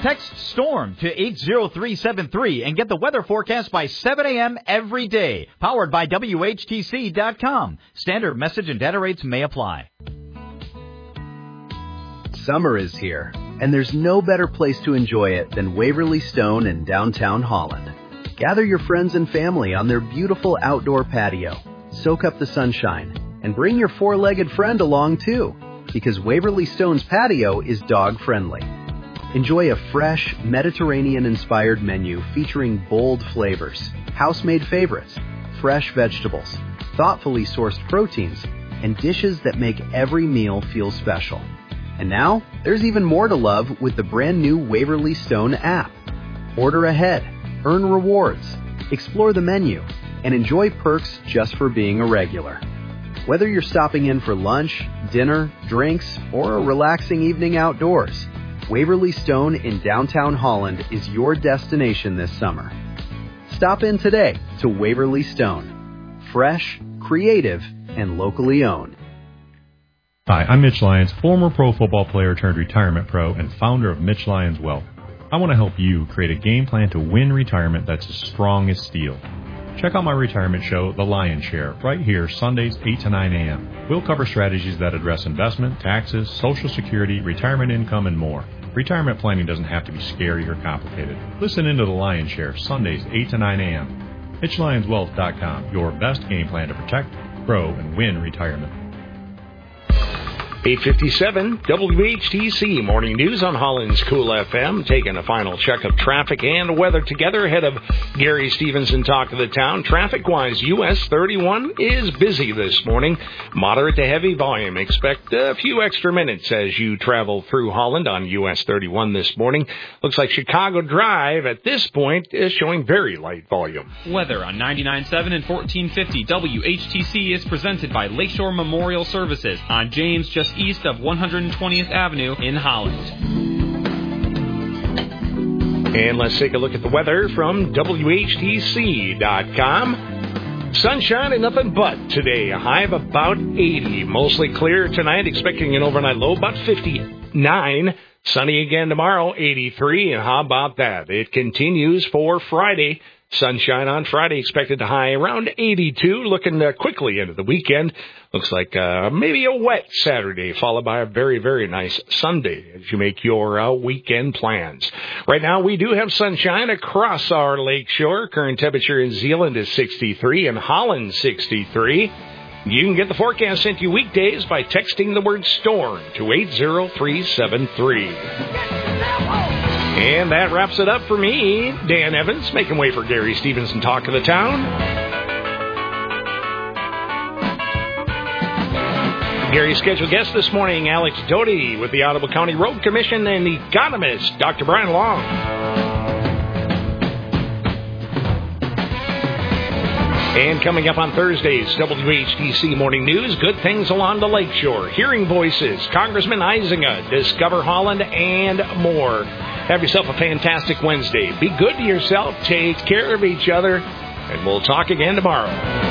Text STORM to 80373 and get the weather forecast by 7 a.m. every day. Powered by WHTC.com. Standard message and data rates may apply. Summer is here, and there's no better place to enjoy it than Waverly Stone in downtown Holland. Gather your friends and family on their beautiful outdoor patio. Soak up the sunshine, and bring your four-legged friend along too, because Waverly Stone's patio is dog-friendly. Enjoy a fresh, Mediterranean-inspired menu featuring bold flavors, house-made favorites, fresh vegetables, thoughtfully sourced proteins, and dishes that make every meal feel special. And now, there's even more to love with the brand new Waverly Stone app. Order ahead, earn rewards, explore the menu, and enjoy perks just for being a regular. Whether you're stopping in for lunch, dinner, drinks, or a relaxing evening outdoors, Waverly Stone in downtown Holland is your destination this summer. Stop in today to Waverly Stone. Fresh, creative, and locally owned. Hi, I'm Mitch Lyons, former pro football player turned retirement pro and founder of Mitch Lyons Wealth. I want to help you create a game plan to win retirement that's as strong as steel. Check out my retirement show, The Lion's Share, right here, Sundays, 8 to 9 a.m. We'll cover strategies that address investment, taxes, Social Security, retirement income, and more. Retirement planning doesn't have to be scary or complicated. Listen into The Lion's Share, Sundays, 8 to 9 a.m. MitchLyonsWealth.com, your best game plan to protect, grow, and win retirement. 8:57 WHTC Morning News on Holland's Cool FM. Taking a final check of traffic and weather together ahead of Gary Stevenson Talk of the Town. Traffic-wise, US 31 is busy this morning. Moderate to heavy volume. Expect a few extra minutes as you travel through Holland on US 31 this morning. Looks like Chicago Drive at this point is showing very light volume. Weather on 99.7 and 1450 WHTC is presented by Lakeshore Memorial Services on James, just east of 120th Avenue in Holland. And let's take a look at the weather from WHTC.com. Sunshine and nothing but today. A high of about 80. Mostly clear tonight, expecting an overnight low about 59. Sunny again tomorrow, 83. And how about that? It continues for Friday. Sunshine on Friday, expected to high around 82, looking quickly into the weekend. Looks like maybe a wet Saturday, followed by a very, very nice Sunday as you make your weekend plans. Right now, we do have sunshine across our lakeshore. Current temperature in Zeeland is 63 and Holland 63. You can get the forecast sent to you weekdays by texting the word STORM to 80373. And that wraps it up for me, Dan Evans, making way for Gary Stevenson Talk of the Town. Gary's scheduled guest this morning, Alex Doty with the Ottawa County Road Commission and economist, Dr. Brian Long. And coming up on Thursday's WHTC Morning News, good things along the lakeshore, hearing voices, Congressman Huizenga, Discover Holland, and more. Have yourself a fantastic Wednesday. Be good to yourself, take care of each other, and we'll talk again tomorrow.